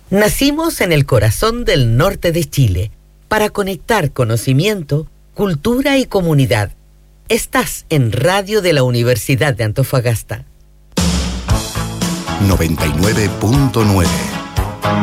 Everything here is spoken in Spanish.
Nacimos en el corazón del norte de Chile para conectar conocimiento, cultura y comunidad. Estás en Radio de la Universidad de Antofagasta. 99.9